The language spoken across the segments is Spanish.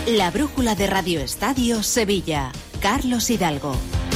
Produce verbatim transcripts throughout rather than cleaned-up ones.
La brújula de Radio Estadio Sevilla. Carlos Hidalgo.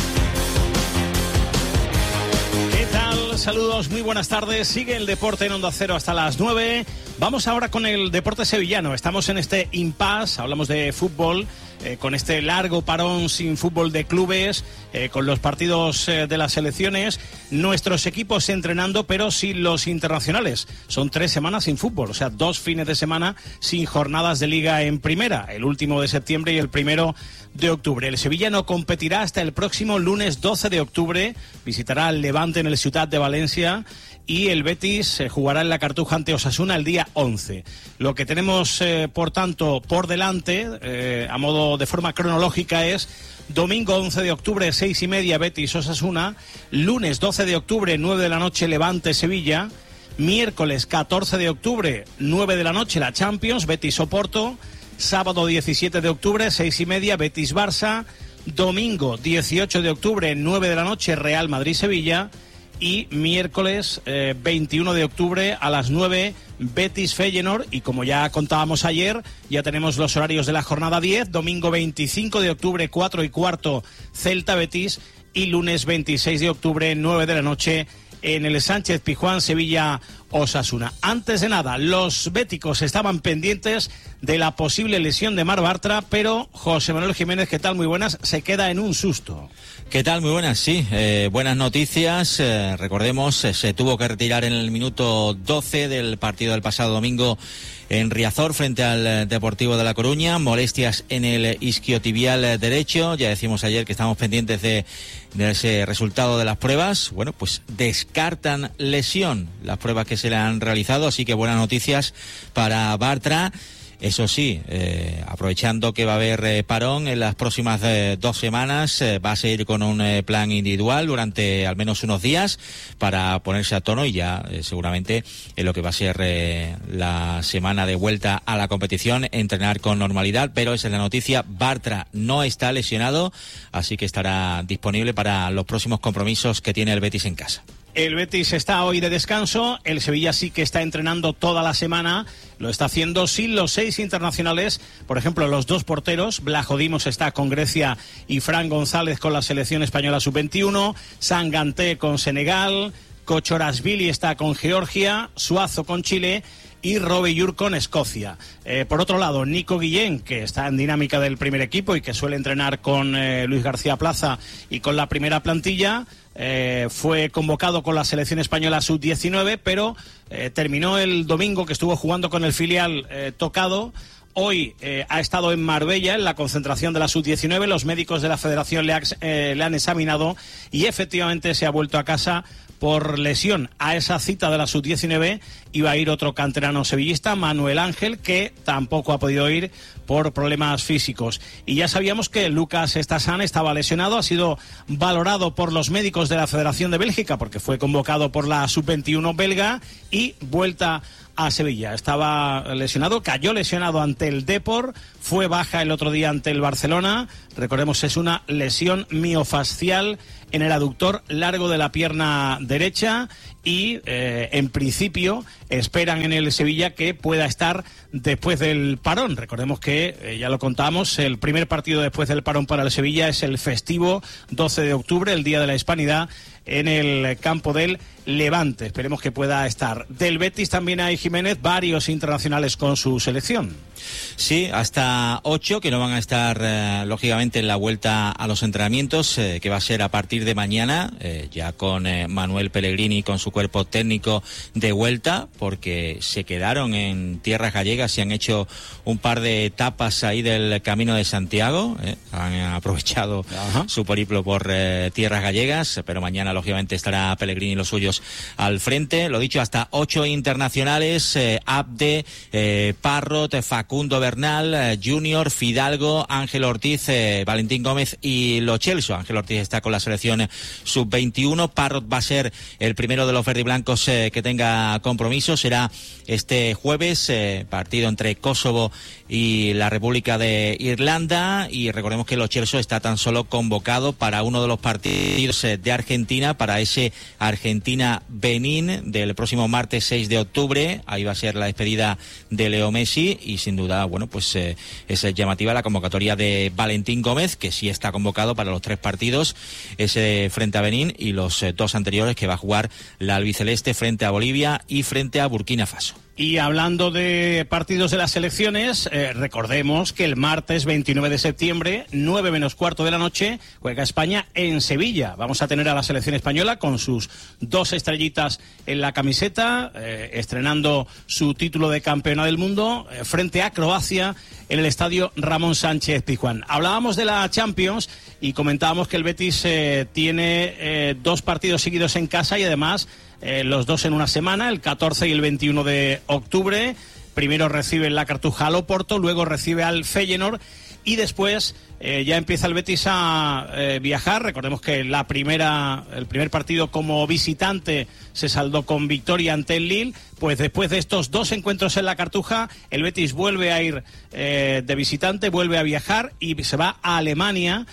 ¿Qué tal? Saludos, muy buenas tardes. Sigue el deporte en Onda Cero hasta las nueve. Vamos ahora con el deporte sevillano. Estamos en este impasse, hablamos de fútbol, eh, con este largo parón sin fútbol de clubes, eh, con los partidos eh, de las selecciones, nuestros equipos entrenando, pero sin los internacionales. Son tres semanas sin fútbol, o sea, dos fines de semana sin jornadas de liga en primera, el último de septiembre y el primero de octubre. El Sevilla no competirá hasta el próximo lunes doce de octubre, visitará al Levante en el Ciutat de Valencia, y el Betis eh, jugará en la Cartuja ante Osasuna el día once. Lo que tenemos, eh, por tanto, por delante, eh, a modo de forma cronológica, es domingo once de octubre, seis y media, Betis Osasuna, lunes doce de octubre, nueve de la noche, Levante Sevilla, miércoles catorce de octubre, nueve de la noche, la Champions, Betis Oporto, sábado diecisiete de octubre, seis y media, Betis Barça, domingo dieciocho de octubre, nueve de la noche, Real Madrid Sevilla, y miércoles eh, veintiuno de octubre a las nueve, Betis Feyenoord. Y como ya contábamos ayer, ya tenemos los horarios de la jornada diez, domingo veinticinco de octubre, cuatro y cuarto, Celta Betis, y lunes veintiséis de octubre, nueve de la noche, en el Sánchez Pizjuán, Sevilla Osasuna. Antes de nada, los béticos estaban pendientes de la posible lesión de Marc Bartra, pero José Manuel Jiménez, ¿qué tal? Muy buenas, se queda en un susto. ¿Qué tal? Muy buenas, sí. Eh, buenas noticias. Eh, recordemos, eh, se tuvo que retirar en el minuto doce del partido del pasado domingo en Riazor frente al Deportivo de La Coruña. Molestias en el isquiotibial derecho. Ya decimos ayer que estamos pendientes de, de ese resultado de las pruebas. Bueno, pues descartan lesión las pruebas que se le han realizado, así que buenas noticias para Bartra. Eso sí, eh, aprovechando que va a haber eh, parón en las próximas eh, dos semanas, eh, va a seguir con un eh, plan individual durante al menos unos días para ponerse a tono y ya eh, seguramente en lo que va a ser eh, la semana de vuelta a la competición, entrenar con normalidad, pero esa es la noticia. Bartra no está lesionado, así que estará disponible para los próximos compromisos que tiene el Betis en casa. El Betis está hoy de descanso, el Sevilla sí que está entrenando toda la semana, lo está haciendo sin los seis internacionales, por ejemplo los dos porteros, Blajo Dimos está con Grecia y Fran González con la selección española sub veintiuno, Sanganté con Senegal, Kochorashvili está con Georgia, Suazo con Chile y Robillur con Escocia. Eh, por otro lado, Nico Guillén, que está en dinámica del primer equipo y que suele entrenar con eh, Luis García Plaza y con la primera plantilla, eh, fue convocado con la selección española sub diecinueve, pero eh, terminó el domingo, que estuvo jugando con el filial, eh, tocado. Hoy eh, ha estado en Marbella en la concentración de la sub diecinueve, los médicos de la federación le, ha, eh, le han examinado y efectivamente se ha vuelto a casa por lesión. A esa cita de la sub diecinueve iba a ir otro canterano sevillista, Manuel Ángel, que tampoco ha podido ir por problemas físicos. Y ya sabíamos que Lucas Estasan estaba lesionado, ha sido valorado por los médicos de la Federación de Bélgica porque fue convocado por la sub veintiuno belga y vuelta a Sevilla. Estaba lesionado, cayó lesionado ante el Depor, fue baja el otro día ante el Barcelona. Recordemos, es una lesión miofascial en el aductor largo de la pierna derecha y eh, en principio esperan en el Sevilla que pueda estar después del parón. Recordemos que, eh, ya lo contamos, el primer partido después del parón para el Sevilla es el festivo doce de octubre, el Día de la Hispanidad, en el campo del Levante. Esperemos que pueda estar. Del Betis también hay, Jiménez, varios internacionales con su selección. Sí, hasta ocho que no van a estar, eh, lógicamente, en la vuelta a los entrenamientos, eh, que va a ser a partir de mañana, eh, ya con eh, Manuel Pellegrini, con su cuerpo técnico de vuelta, porque se quedaron en tierras gallegas y han hecho un par de etapas ahí del Camino de Santiago, eh, han aprovechado Ajá. su periplo por eh, tierras gallegas, pero mañana, lógicamente, estará Pellegrini y los suyos al frente. Lo dicho, hasta ocho internacionales, eh, Abde, eh, Parrot, Facundo Bernal, eh, Junior, Fidalgo, Ángel Ortiz, eh, Valentín Gómez y Lo Celso. Ángel Ortiz está con la selección sub veintiuno. Parrot va a ser el primero de los verdiblancos eh, que tenga compromiso. Será este jueves, eh, partido entre Kosovo y la República de Irlanda, y recordemos que Lo Celso está tan solo convocado para uno de los partidos eh, de Argentina, para ese Argentina-Benín del próximo martes seis de octubre. Ahí va a ser la despedida de Leo Messi y sin sin duda, bueno, pues eh, es llamativa la convocatoria de Valentín Gómez, que sí está convocado para los tres partidos, ese frente a Benín y los eh, dos anteriores que va a jugar la albiceleste frente a Bolivia y frente a Burkina Faso. Y hablando de partidos de las selecciones, eh, recordemos que el martes veintinueve de septiembre, nueve menos cuarto de la noche, juega España en Sevilla. Vamos a tener a la selección española con sus dos estrellitas en la camiseta, eh, estrenando su título de campeona del mundo eh, frente a Croacia en el estadio Ramón Sánchez Pizjuán. Hablábamos de la Champions y comentábamos que el Betis eh, tiene eh, dos partidos seguidos en casa y además Eh, los dos en una semana, el catorce y el veintiuno de octubre. Primero recibe la Cartuja al Oporto, luego recibe al Feyenoord y después eh, ya empieza el Betis a eh, viajar. Recordemos que la primera, el primer partido como visitante se saldó con victoria ante el Lille. Pues después de estos dos encuentros en la Cartuja, el Betis vuelve a ir eh, de visitante, vuelve a viajar y se va a Alemania.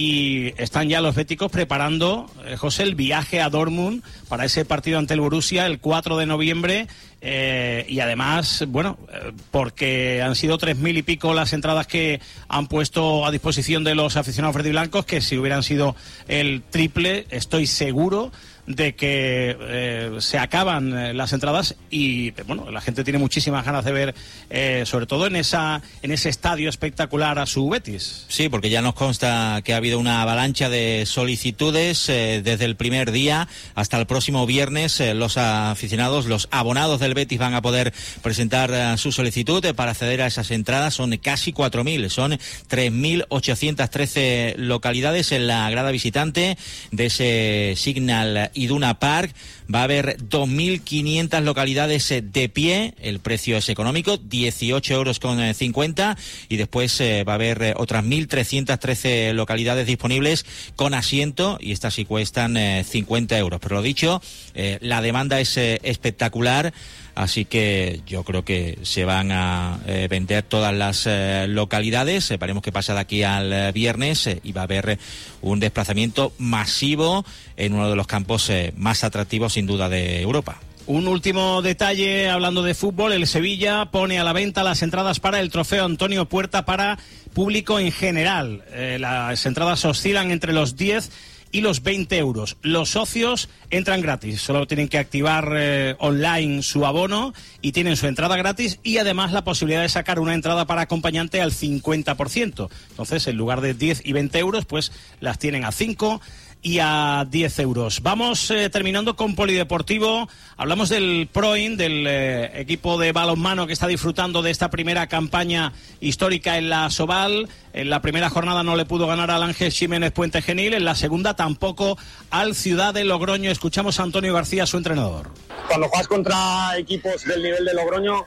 Y están ya los béticos preparando, eh, José, el viaje a Dortmund para ese partido ante el Borussia el cuatro de noviembre. Eh, y además, bueno, eh, porque han sido tres mil y pico las entradas que han puesto a disposición de los aficionados verdiblancos, que si hubieran sido el triple, estoy seguro de que eh, se acaban eh, las entradas y bueno, la gente tiene muchísimas ganas de ver eh, sobre todo en esa en ese estadio espectacular a su Betis. Sí, porque ya nos consta que ha habido una avalancha de solicitudes eh, desde el primer día hasta el próximo viernes. Eh, los aficionados, los abonados del Betis van a poder presentar eh, su solicitud eh, para acceder a esas entradas. Son casi cuatro mil, son tres mil ochocientas trece localidades en la grada visitante de ese Signal Iduna Park. Va a haber dos mil quinientas localidades de pie, el precio es económico, dieciocho euros con cincuenta, y después eh, va a haber eh, otras mil trescientas trece localidades disponibles con asiento, y estas sí cuestan eh, cincuenta euros. Pero lo dicho, eh, la demanda es eh, espectacular. Así que yo creo que se van a eh, vender todas las eh, localidades. Eh, veremos qué pasa de aquí al eh, viernes eh, y va a haber eh, un desplazamiento masivo en uno de los campos eh, más atractivos sin duda de Europa. Un último detalle hablando de fútbol, el Sevilla pone a la venta las entradas para el trofeo Antonio Puerta para público en general. Eh, las entradas oscilan entre los diez y los veinte euros. Los socios entran gratis, solo tienen que activar eh, online su abono y tienen su entrada gratis y además la posibilidad de sacar una entrada para acompañante al cincuenta por ciento. Entonces, en lugar de diez y veinte euros, pues las tienen a cinco y a diez euros. Vamos eh, terminando con polideportivo. Hablamos del Proin, del eh, equipo de balonmano que está disfrutando de esta primera campaña histórica en la Soval. En la primera jornada no le pudo ganar al Ángel Ximénez Puente Genil, en la segunda tampoco al Ciudad de Logroño. Escuchamos a Antonio García, su entrenador. Cuando juegas contra equipos del nivel de Logroño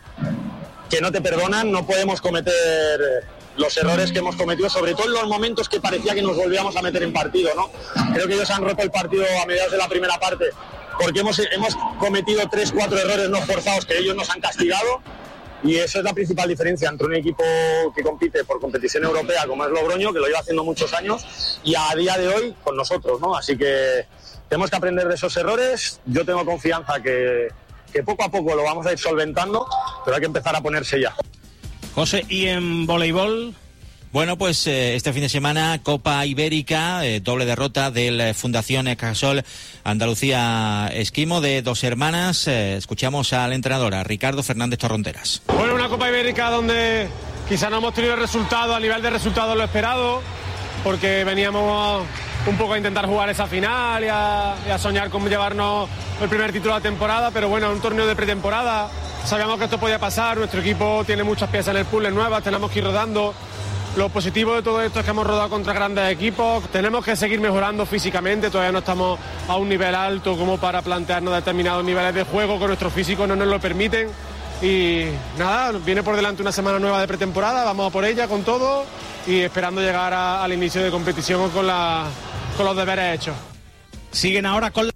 que no te perdonan, no podemos cometer los errores que hemos cometido, sobre todo en los momentos que parecía que nos volvíamos a meter en partido, ¿no? Creo que ellos han roto el partido a mediados de la primera parte porque hemos, hemos cometido tres, cuatro errores no forzados que ellos nos han castigado, y esa es la principal diferencia entre un equipo que compite por competición europea como es Logroño, que lo lleva haciendo muchos años, y a día de hoy con nosotros, ¿no? Así que tenemos que aprender de esos errores. Yo tengo confianza que, que poco a poco lo vamos a ir solventando, pero hay que empezar a ponerse ya. José, ¿y en voleibol? Bueno, pues eh, este fin de semana Copa Ibérica, eh, doble derrota de la Fundación Cajasol Andalucía Esquimo de Dos Hermanas. Eh, escuchamos al entrenador, a Ricardo Fernández Torronteras. Bueno, una Copa Ibérica donde quizá no hemos tenido el resultado, a nivel de resultados lo esperado, porque veníamos un poco a intentar jugar esa final y a, y a soñar con llevarnos el primer título de la temporada, pero bueno, un torneo de pretemporada. Sabíamos que esto podía pasar, nuestro equipo tiene muchas piezas en el puzzle nuevas, tenemos que ir rodando. Lo positivo de todo esto es que hemos rodado contra grandes equipos, tenemos que seguir mejorando físicamente, todavía no estamos a un nivel alto como para plantearnos determinados niveles de juego, que nuestro físico no nos lo permiten. Y nada, viene por delante una semana nueva de pretemporada, vamos a por ella con todo y esperando llegar a, al inicio de competición con, la, con los deberes hechos. Siguen ahora con la